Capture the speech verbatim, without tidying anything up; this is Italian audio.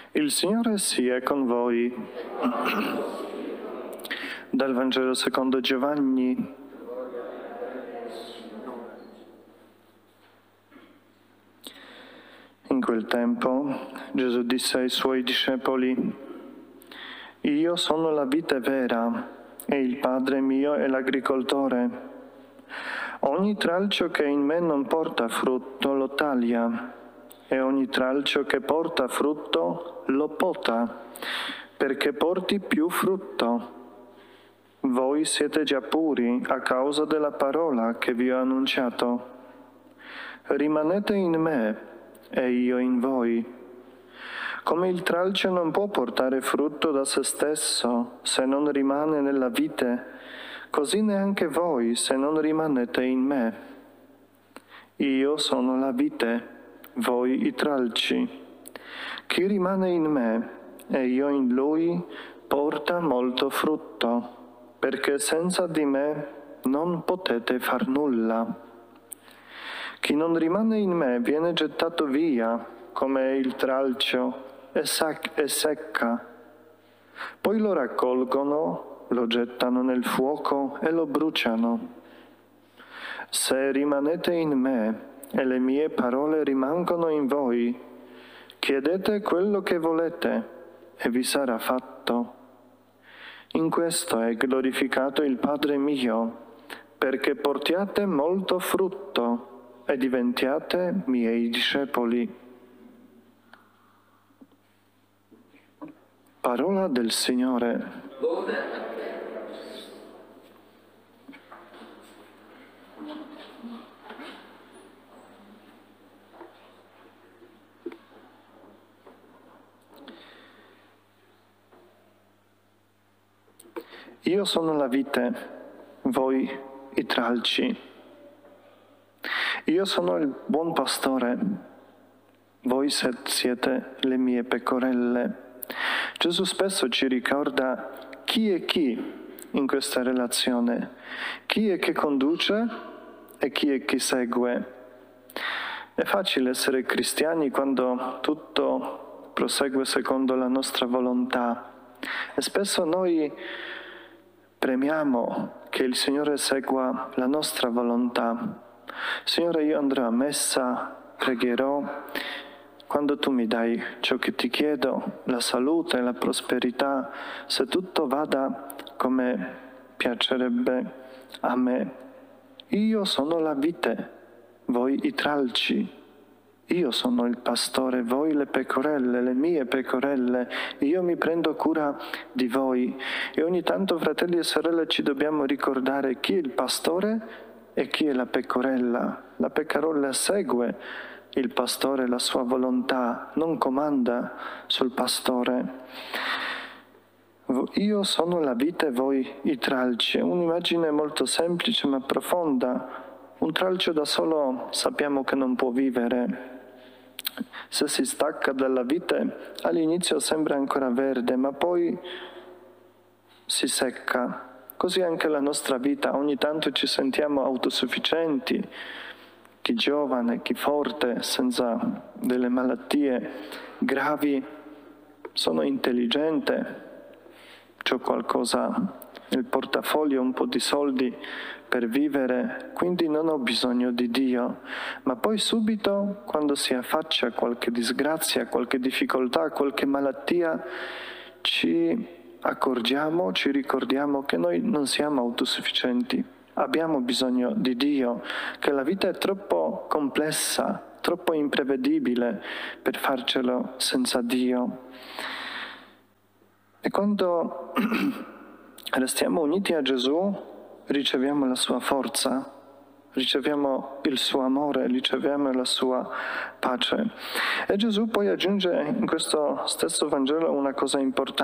Il Signore sia con voi. Dal Vangelo secondo Giovanni. In quel tempo Gesù disse ai suoi discepoli: Io sono la vite vera e il Padre mio è l'agricoltore. Ogni tralcio che in me non porta frutto lo taglia, e ogni tralcio che porta frutto lo pota, perché porti più frutto. Voi siete già puri a causa della parola che vi ho annunciato. Rimanete in me e io in voi. Come il tralcio non può portare frutto da se stesso se non rimane nella vite, così neanche voi se non rimanete in me. Io sono la vite, voi i tralci. Chi rimane in me e io in lui porta molto frutto, perché senza di me non potete far nulla. Chi non rimane in me viene gettato via, come il tralcio, e, sac- e secca. Poi lo raccolgono, lo gettano nel fuoco e lo bruciano. Se rimanete in me e le mie parole rimangono in voi, chiedete quello che volete e vi sarà fatto. In questo è glorificato il Padre mio, perché portiate molto frutto e diventiate miei discepoli. Parola del Signore. Io sono la vite, voi i tralci. Io sono il buon pastore, voi siete le mie pecorelle. Gesù spesso ci ricorda chi è chi in questa relazione, chi è che conduce e chi è che segue. È facile essere cristiani quando tutto prosegue secondo la nostra volontà e spesso noi premiamo che il Signore segua la nostra volontà. Signore, io andrò a messa, pregherò, quando tu mi dai ciò che ti chiedo, la salute, la prosperità, se tutto vada come piacerebbe a me. Io sono la vite, voi i tralci. Io sono il pastore, voi le pecorelle, le mie pecorelle. Io mi prendo cura di voi. E ogni tanto, fratelli e sorelle, ci dobbiamo ricordare chi è il pastore e chi è la pecorella. La pecorella segue il pastore, la sua volontà, non comanda sul pastore. Io sono la vite, voi i tralci. È un'immagine molto semplice ma profonda. Un tralcio da solo sappiamo che non può vivere. Se si stacca dalla vite, all'inizio sembra ancora verde, ma poi si secca. Così anche la nostra vita, ogni tanto ci sentiamo autosufficienti, chi giovane, chi forte, senza delle malattie gravi, sono intelligente, ho qualcosa nel portafoglio, un po' di soldi per vivere, quindi non ho bisogno di Dio. Ma poi subito, quando si affaccia qualche disgrazia, qualche difficoltà, qualche malattia, ci accorgiamo, ci ricordiamo che noi non siamo autosufficienti. Abbiamo bisogno di Dio, che la vita è troppo complessa, troppo imprevedibile per farcelo senza Dio. E quando restiamo uniti a Gesù, riceviamo la sua forza, riceviamo il suo amore, riceviamo la sua pace. E Gesù poi aggiunge in questo stesso Vangelo una cosa importante.